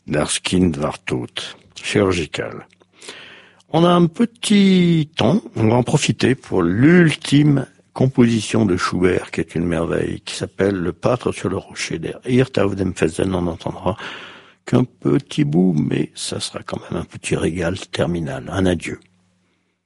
Das Kind war tot, chirurgical. On a un petit temps, on va en profiter pour l'ultime composition de Schubert, qui est une merveille, qui s'appelle Le Pâtre sur le rocher der Hirte auf dem Felsen. On n'entendra qu'un petit bout, mais ça sera quand même un petit régal terminal. Un adieu.